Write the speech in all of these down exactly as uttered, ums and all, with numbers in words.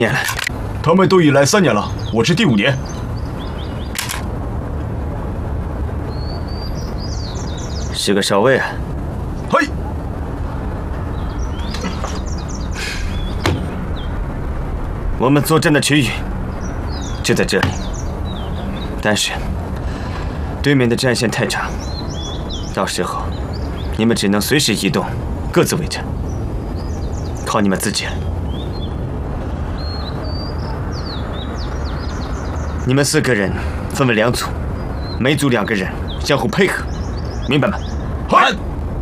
年了？ 他们都已来三年了，我是第五年。 是个少尉啊。 嘿。 我们作战的区域就在这里，但是对面的战线太长，到时候你们只能随时移动，各自为战，靠你们自己了。你们四个人分为两组，每组两个人相互配合，明白吗？ 嗨！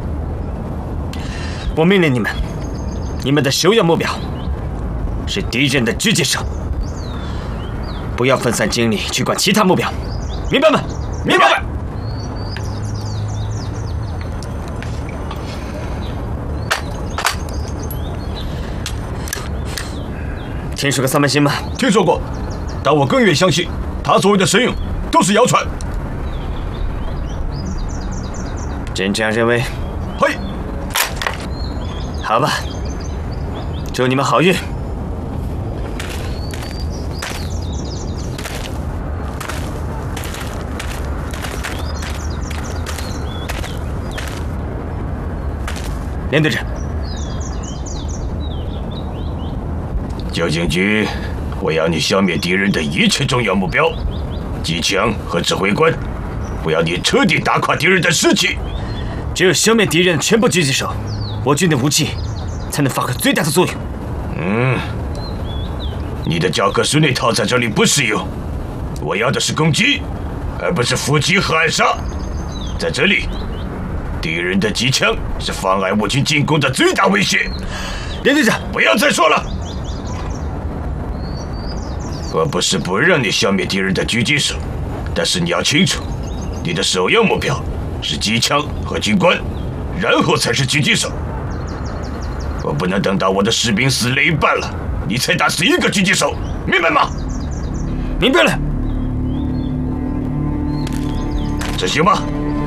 我命令你们，你们的首要目标是敌人的狙击手，不要分散精力去管其他目标，明白吗？ 明白。 听说过三门星吗？ 听说过，但我更愿相信他所谓的神勇都是谣传。 真这样认为？ 嘿。 好吧，祝你们好运。连队长， 九警局，我要你消灭敌人的一切重要目标，机枪和指挥官，我要你彻底打垮敌人的士气。 只有消灭敌人的全部狙击手，我军的武器才能发挥最大的作用。 嗯，你的教科书那套在这里不适用。我要的是攻击，而不是伏击和暗杀。在这里，敌人的机枪是妨碍我军进攻的最大威胁。 连队长， 不要再说了。我不是不让你消灭敌人的狙击手，但是你要清楚，你的首要目标是机枪和军官，然后才是狙击手。我不能等到我的士兵死了一半了，你才打死一个狙击手，明白吗？ 明白了。 执行吧。